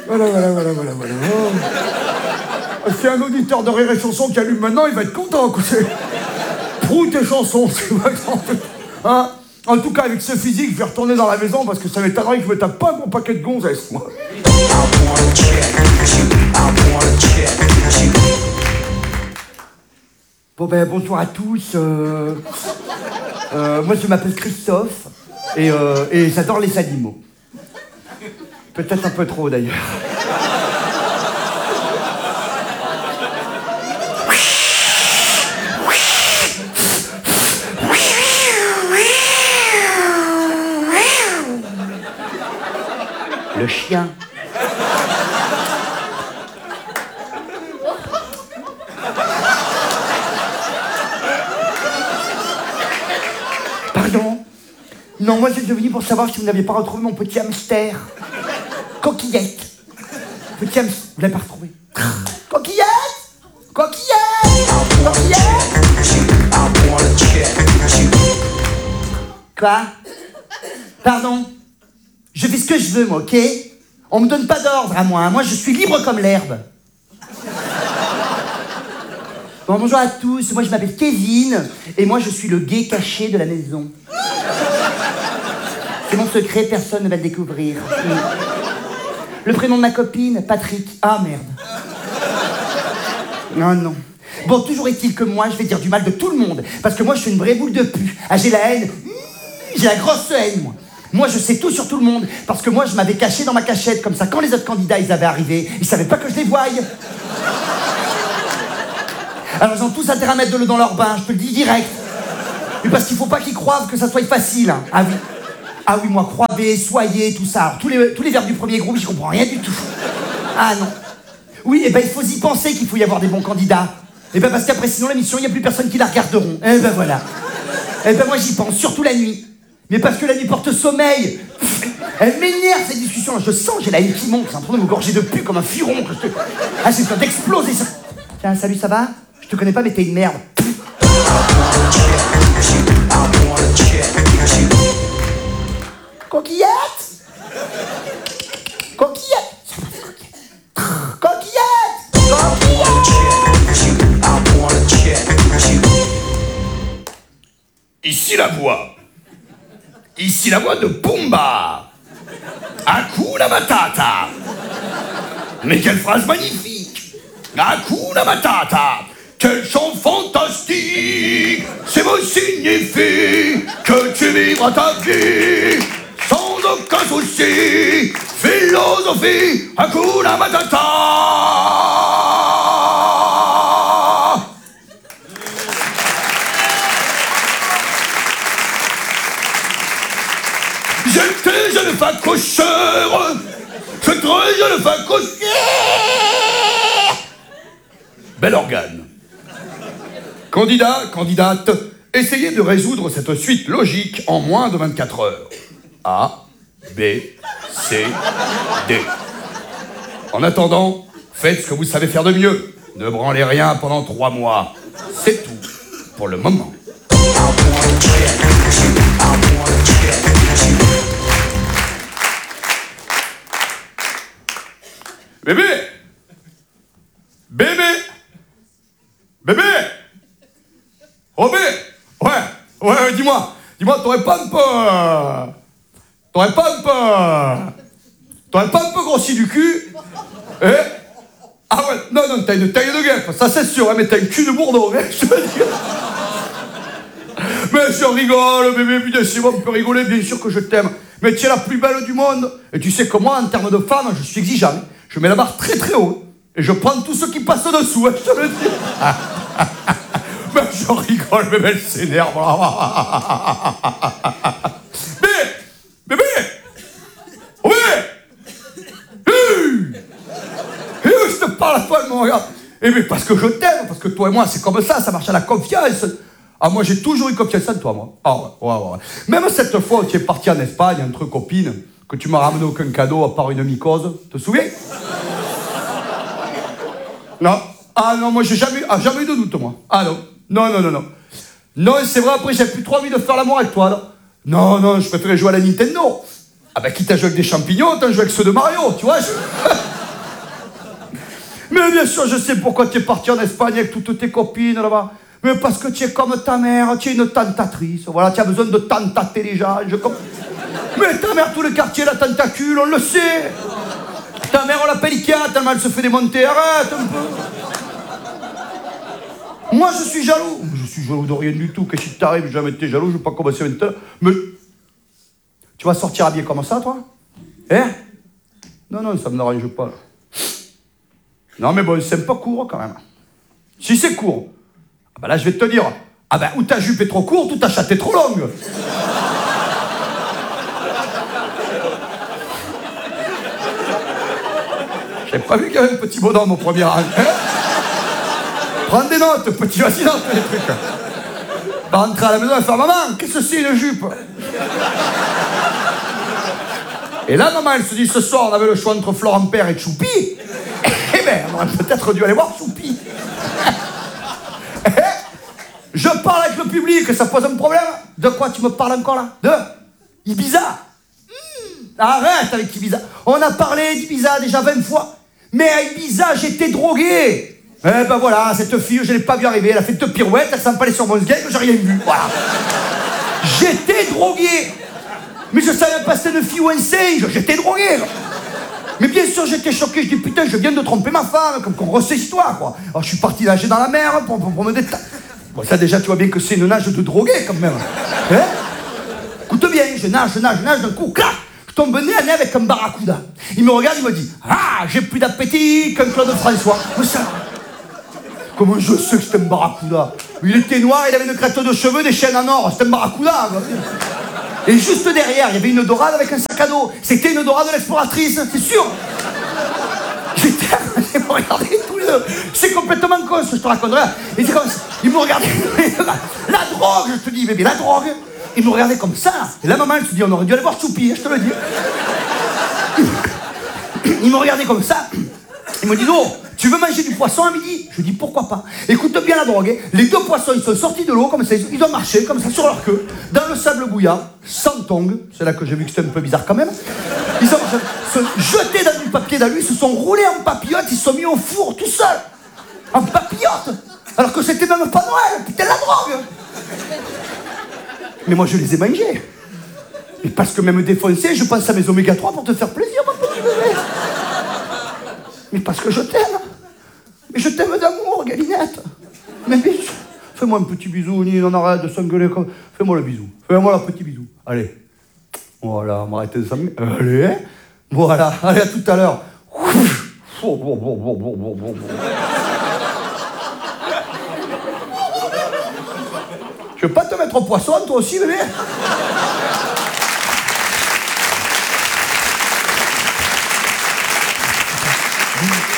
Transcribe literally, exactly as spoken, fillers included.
Voilà, voilà, voilà, voilà, voilà. Oh. C'est un auditeur de Rire et Chanson qui allume maintenant, il va être content, quoi. Prout et chansons, c'est vraiment... Hein. En tout cas, avec ce physique, je vais retourner dans la maison parce que ça m'étonnerait que je me tape pas un bon paquet de gonzesses, moi. Bon ben, bonjour à tous. Euh... Euh, moi, je m'appelle Christophe et, euh, et j'adore les animaux. Peut-être un peu trop, d'ailleurs. Le chien. Pardon? Non, moi, j'étais venu pour savoir si vous n'aviez pas retrouvé mon petit hamster. Coquillette. Petit hamster. Vous l'avez pas retrouvé? Coquillette! Coquillette! Coquillette! Quoi? Pardon? Je fais ce que je veux, moi, ok? On me donne pas d'ordre à moi, hein. Moi je suis libre comme l'herbe. Bon, bonjour à tous, moi je m'appelle Kevin, et moi je suis le gay caché de la maison. C'est mon secret, personne ne va le découvrir. Le prénom de ma copine, Patrick. Ah merde. Non, non. Bon, toujours est-il que moi, je vais dire du mal de tout le monde, parce que moi je suis une vraie boule de pu. Ah, j'ai la haine. J'ai la grosse haine, moi. Moi, je sais tout sur tout le monde, parce que moi, je m'avais caché dans ma cachette, comme ça, quand les autres candidats, ils avaient arrivé, ils savaient pas que je les voyais. Alors, ils ont tous intérêt à mettre de l'eau dans leur bain, je te le dis direct. Mais parce qu'il faut pas qu'ils croient que ça soit facile, hein. Ah oui. Ah oui, moi, croyez, soyez, tout ça. Alors, tous les, tous les verbes du premier groupe, j'y comprends rien du tout. Ah non. Oui, et ben, il faut y penser qu'il faut y avoir des bons candidats. Et ben, parce qu'après, sinon, l'émission, il n'y a plus personne qui la regarderont. Et ben, voilà. Et ben, moi, j'y pense, surtout la nuit. Mais parce que la nuit porte sommeil. Elle m'énerve cette discussion. Je sens, j'ai la haine qui monte. C'est en train de me gorger de pu comme un furon. Que je te... Ah, j'ai besoin d'exploser ça. Tiens, salut, ça va? Je te connais pas, mais t'es une merde. Coquillette? Coquillette? Coquillette? Coquillette? Ici la voix. Ici la voix de Pumba. Hakuna Matata. Mais quelle phrase magnifique. Hakuna Matata. Quel chant fantastique. C'est vous signifie que tu vivras ta vie sans aucun souci. Philosophie. Hakuna Matata. J'étais jeune facocheur, je très jeune facocheur. Bel organe. Candidat, candidate, essayez de résoudre cette suite logique en moins de vingt-quatre heures. A, B, C, D. En attendant, faites ce que vous savez faire de mieux. Ne branlez rien pendant trois mois. C'est tout pour le moment. Bébé! Bébé! Bébé! Oh bébé! Ouais, ouais, ouais, dis-moi, dis-moi, t'aurais pas un peu... T'aurais pas un peu... T'aurais pas un peu grossi du cul? Eh? Ah ouais, non, non, t'as une taille de guêpe, ça c'est sûr, hein, mais t'as une cul de bourdon, hein, je veux dire. Mais je rigole, bébé, bien sûr, on peut rigoler, bien sûr que je t'aime. Mais tu es la plus belle du monde. Et tu sais que moi, en termes de femme, je suis exigeant. Je mets la barre très très haut. Et je prends tous ceux qui passent dessous, hein, je te le dis. Mais je rigole, bébé, elle s'énerve. Bébé! Bébé! Oh bébé! Hé! Hé, je te parle à toi, elle me regarde. Eh mais parce que je t'aime, parce que toi et moi, c'est comme ça, ça marche à la confiance. Ah, moi, j'ai toujours eu confiance en toi, moi. Ah, ouais, ouais, ouais. Même cette fois où tu es parti en Espagne entre copines, que tu m'as ramené aucun cadeau à part une mycose, te souviens? Non. Ah, non, moi, j'ai jamais, ah, jamais eu de doute, moi. Ah, non. Non, non, non, non. Non, c'est vrai, après, j'ai plus trop envie de faire l'amour avec toi, là. Non, non, je préférais jouer à la Nintendo. Ah, ben, quitte à jouer avec des champignons, autant jouer avec ceux de Mario, tu vois. Je... Mais bien sûr, je sais pourquoi tu es parti en Espagne avec toutes tes copines là-bas. Mais parce que tu es comme ta mère, tu es une tentatrice. Voilà, tu as besoin de tentater les gens. Je com... Mais ta mère, tout le quartier, la tentacule, on le sait. Ta mère, on l'appelle Ikea, tellement elle se fait démonter. Arrête un peu. Moi, je suis jaloux. Je suis jaloux de rien du tout. Qu'est-ce qui t'arrive? J'ai jamais été jaloux, je vais pas commencer maintenant. Mais tu vas sortir habillé comme ça, toi? Hein? Non, non, ça me dérange pas. Non, mais bon, c'est un peu court quand même. Si c'est court, ah ben là, je vais te dire, ah ben, ou ta jupe est trop courte, ou ta chatte est trop longue. J'avais pas vu qu'il y avait un petit bonhomme au premier rang. Hein? Prends des notes, petit, vas-y, note les trucs. Va rentrer à la maison et faire maman, qu'est-ce que c'est une jupe? Et là, maman, elle se dit, ce soir, on avait le choix entre Florent Père et Choupi. Eh ben, on aurait peut-être dû aller voir Choupi. Je parle avec le public, ça pose un problème? De quoi tu me parles encore là? De Ibiza? Mmh, arrête avec Ibiza. On a parlé d'Ibiza déjà vingt fois. Mais à Ibiza, j'étais drogué. Eh ben voilà, cette fille, je ne l'ai pas vu arriver. Elle a fait deux pirouettes, elle s'est empalée sur mon gang, j'ai rien vu. Voilà. J'étais drogué. Mais je savais pas si c'était une fille ou un singe. J'étais drogué. Mais bien sûr, j'étais choqué. Je dis, putain, je viens de tromper ma femme. Comme qu'on reçait l'histoire, quoi. Alors, je suis parti nager dans la mer pour, pour, pour me détendre. Bon, ça, déjà, tu vois bien que c'est une nage de drogué, quand même. Hein? Écoute bien, je nage, je nage, je nage, d'un coup, clac, je tombe nez à nez avec un barracuda. Il me regarde, il me dit, ah, j'ai plus d'appétit qu'un Claude François. Mais ça, comment je sais que c'était un barracuda? Il était noir, il avait une crête de cheveux, des chaînes en or. C'était un barracuda, quoi. Et juste derrière, il y avait une dorade avec un sac à dos. C'était une dorade de l'exploratrice, c'est sûr. J'étais... Ils me regardaient tous les deux. C'est complètement con ce que je te raconterai. Et c'est comme ça. Ils me regardaient. La, la drogue, je te dis, bébé, la drogue. Ils me regardaient comme ça. Et la maman, elle se dit, on aurait dû aller voir Choupi, je te le dis. Ils me regardaient comme ça. Ils me disent, oh, tu veux manger du poisson à midi? Je dis, pourquoi pas? Écoute bien la drogue. Les deux poissons, ils sont sortis de l'eau, comme ça, ils ont marché, comme ça, sur leur queue, dans le sable bouillant, sans tongs. C'est là que j'ai vu que c'était un peu bizarre quand même. Ils ont se jeté dans du papier d'alu, ils se sont roulés en papillote, ils se sont mis au four, tout seuls. En papillote. Alors que c'était même pas Noël, putain, la drogue. Mais moi, je les ai mangés. Et parce que même défoncé, je pense à mes oméga trois pour te faire plaisir, mon petit bébé. Mais parce que je t'aime. Mais je t'aime d'amour, Galinette. Mais biche, fais-moi un petit bisou, Nine, on arrête de s'engueuler comme... Fais-moi le bisou. Fais-moi le petit bisou. Allez. Voilà, on va arrêter de s'engueuler. Allez. Voilà, allez, à tout à l'heure. Je veux pas te mettre au poisson, toi aussi, bébé? Mmh.